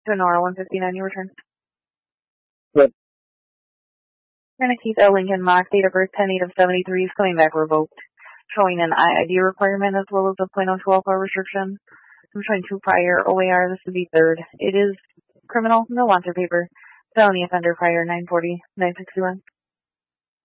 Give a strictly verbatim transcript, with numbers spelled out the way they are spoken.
To Nora one fifty-nine, you return. Good. And Keith L. Lincoln, mock date of birth ten eight of seventy-three is coming back revoked, showing an I I D requirement as well as a point oh two alpha restriction. I'm showing two prior O A R. This would be third. It is criminal, no wanted paper. Felony offender prior nine forty, nine sixty-one.